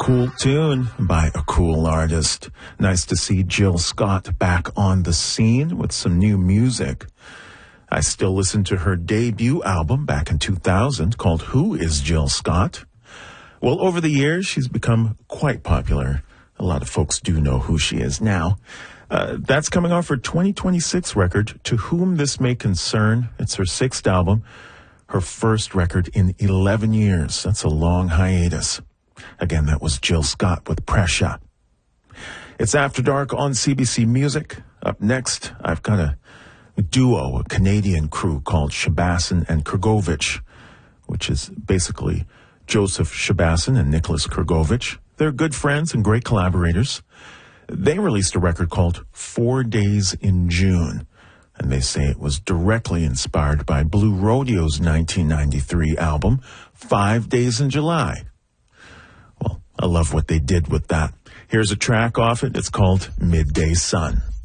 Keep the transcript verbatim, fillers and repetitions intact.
Cool tune by a cool artist. Nice to see Jill Scott back on the scene with some new music. I still listen to her debut album back in two thousand called Who is Jill Scott? Well, over the years, she's become quite popular. A lot of folks do know who she is now. Uh, that's coming off her twenty twenty-six record, To Whom This May Concern. It's her sixth album, her first record in eleven years. That's a long hiatus. Again, that was Jill Scott with Pressure. It's After Dark on C B C Music. Up next, I've got a, a duo, a Canadian crew called Shabasson and Kurgovich, which is basically Joseph Shabasson and Nicholas Kurgovich. They're good friends and great collaborators. They released a record called Four Days in June, and they say it was directly inspired by Blue Rodeo's nineteen ninety-three album, Five Days in July. Well, I love what they did with that. Here's a track off it. It's called Midday Sun.